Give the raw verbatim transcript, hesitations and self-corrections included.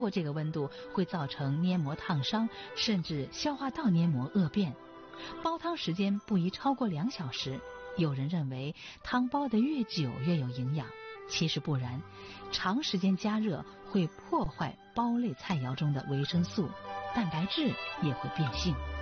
过这个温度会造成黏膜烫伤，甚至消化道黏膜恶变。煲汤时间不宜超过两小时。有人认为汤煲得越久越有营养，其实不然，长时间加热会破坏煲类菜肴中的维生素，蛋白质也会变性。